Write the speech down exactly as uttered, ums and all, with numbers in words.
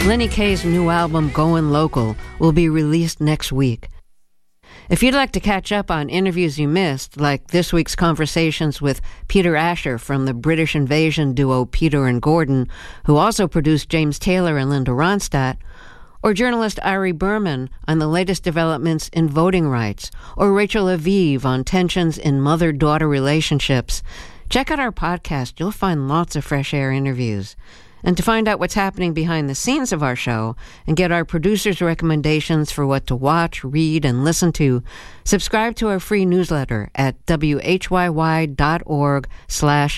Lenny Kaye's new album, Goin' Local, will be released next week. If you'd like to catch up on interviews you missed, like this week's conversations with Peter Asher from the British invasion duo Peter and Gordon, who also produced James Taylor and Linda Ronstadt, or journalist Ari Berman on the latest developments in voting rights, or Rachel Aviv on tensions in mother-daughter relationships, check out our podcast. You'll find lots of fresh air interviews. And to find out what's happening behind the scenes of our show and get our producers' recommendations for what to watch, read, and listen to, subscribe to our free newsletter at w h y y dot org slash